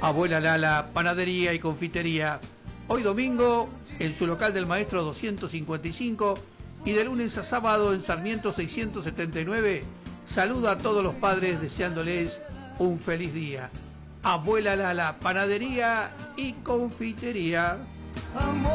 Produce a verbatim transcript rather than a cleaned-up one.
Abuela Lala, panadería y confitería. Hoy domingo en su local del Maestro doscientos cincuenta y cinco y de lunes a sábado en Sarmiento seiscientos setenta y nueve. Saluda a todos los padres deseándoles un feliz día. Abuela Lala, panadería y confitería.